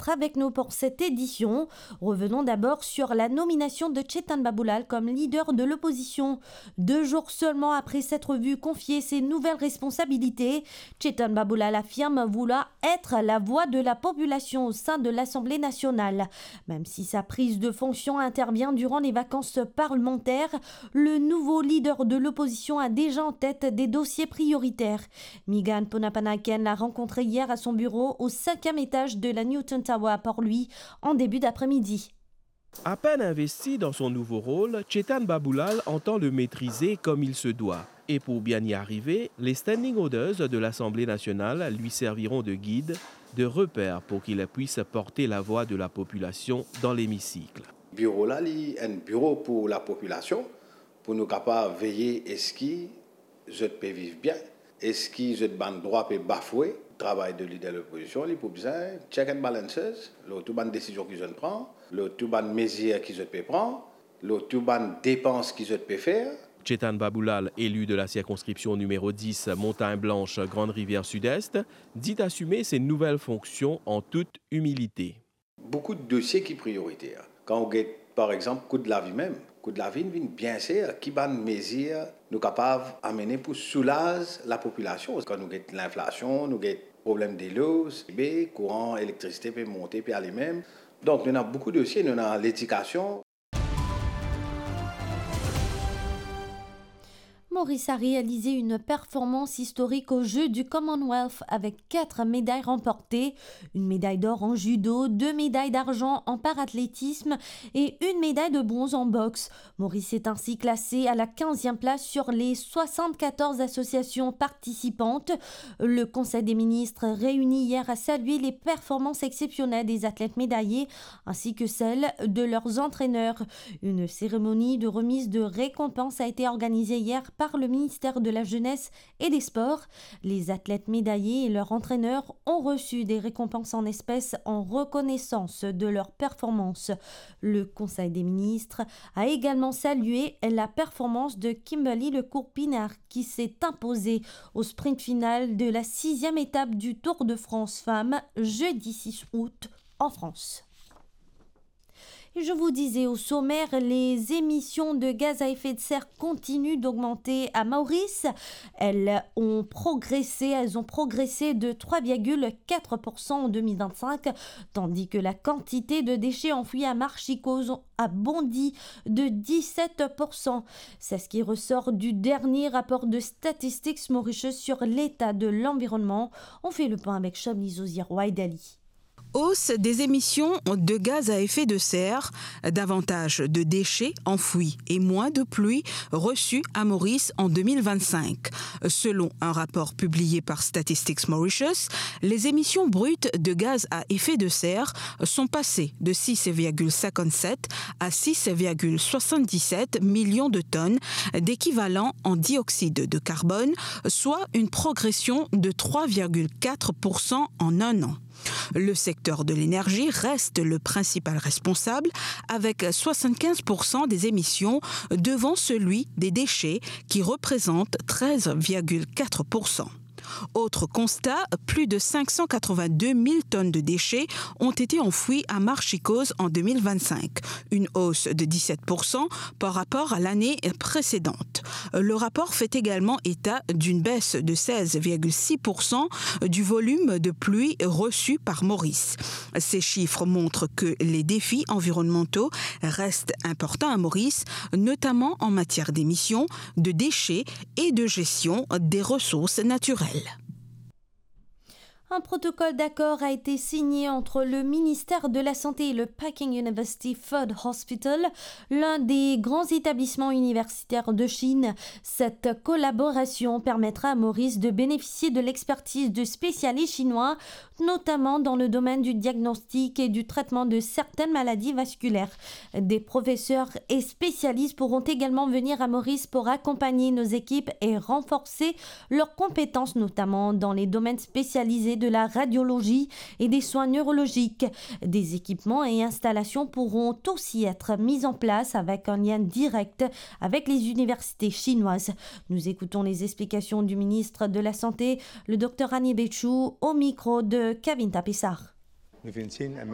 d'être avec nous pour cette édition. Revenons d'abord sur la nomination de Chetan Baboulal comme leader de l'opposition. 2 jours seulement après s'être vu confier ses nouvelles responsabilités, Chetan Baboulal affirme vouloir être la voix de la population au sein de l'Assemblée nationale. Même si sa prise de fonction intervient durant les vacances parlementaires, le nouveau leader de l'opposition a déjà en tête des dossiers prioritaires. Megan Ponapanaken l'a rencontré hier à son bureau au 5e étage de la Newton Tower à Port-Louis en début d'après-midi. À peine investi dans son nouveau rôle, Chetan Baboulal entend le maîtriser comme il se doit. Et pour bien y arriver, les standing orders de l'Assemblée nationale lui serviront de guide, de repère pour qu'il puisse porter la voix de la population dans l'hémicycle. Le bureau là, c'est un bureau pour la population, pour nous capables de veiller est-ce que je peux vivre bien, est-ce que je ban droit peut bafouer. Le travail de leader de l'opposition, il faut bien check and balances, le tout ban décision que je prends, le tout ban mesures que je peux prendre, le tout ban dépenses que je peux faire. Chetan Baboulal, élu de la circonscription numéro 10 Montagne-Blanche Grande Rivière Sud-Est, dit assumer ses nouvelles fonctions en toute humilité. Beaucoup de dossiers qui sont prioritaires. Quand on regarde par exemple coût de la vie même, coût de la vie vient bien sûr qui ban mesures nous capables d'amener pour soulager la population. Quand nous avons l'inflation, nous avons problème de l'eau, courant, électricité peut monter puis aller même. Donc nous avons beaucoup de dossiers, nous avons l'éducation. Maurice a réalisé une performance historique aux Jeux du Commonwealth avec 4 médailles remportées, une médaille d'or en judo, 2 médailles d'argent en parathlétisme et une médaille de bronze en boxe. Maurice est ainsi classé à la 15e place sur les 74 associations participantes. Le Conseil des ministres réuni hier a salué les performances exceptionnelles des athlètes médaillés ainsi que celles de leurs entraîneurs. Une cérémonie de remise de récompenses a été organisée hier par le ministère de la Jeunesse et des Sports. Les athlètes médaillés et leurs entraîneurs ont reçu des récompenses en espèces en reconnaissance de leur performance. Le Conseil des ministres a également salué la performance de Kimberly Lecourt-Pinard qui s'est imposée au sprint final de la 6e étape du Tour de France Femmes jeudi 6 août en France. Et je vous disais au sommaire, les émissions de gaz à effet de serre continuent d'augmenter à Maurice. Elles ont progressé de 3,4% en 2025, tandis que la quantité de déchets enfouis à Marchicose a bondi de 17%. C'est ce qui ressort du dernier rapport de Statistics Mauritius sur l'état de l'environnement. On fait le point avec Chablis Ozir-Waidali. Hausse des émissions de gaz à effet de serre, davantage de déchets enfouis et moins de pluie reçues à Maurice en 2025. Selon un rapport publié par Statistics Mauritius, les émissions brutes de gaz à effet de serre sont passées de 6,57 à 6,77 millions de tonnes d'équivalent en dioxyde de carbone, soit une progression de 3,4% en un an. Le secteur de l'énergie reste le principal responsable avec 75% des émissions devant celui des déchets qui représente 13,4%. Autre constat, plus de 582 000 tonnes de déchets ont été enfouis à Marchicose en 2025, une hausse de 17% par rapport à l'année précédente. Le rapport fait également état d'une baisse de 16,6% du volume de pluie reçu par Maurice. Ces chiffres montrent que les défis environnementaux restent importants à Maurice, notamment en matière d'émissions, de déchets et de gestion des ressources naturelles. Un protocole d'accord a été signé entre le ministère de la Santé et le Peking University Food Hospital, l'un des grands établissements universitaires de Chine. Cette collaboration permettra à Maurice de bénéficier de l'expertise de spécialistes chinois, notamment dans le domaine du diagnostic et du traitement de certaines maladies vasculaires. Des professeurs et spécialistes pourront également venir à Maurice pour accompagner nos équipes et renforcer leurs compétences, notamment dans les domaines spécialisés de la radiologie et des soins neurologiques. Des équipements et installations pourront aussi être mis en place avec un lien direct avec les universités chinoises. Nous écoutons les explications du ministre de la Santé, le Dr Annie Bechou, au micro de Kevin Tapissar.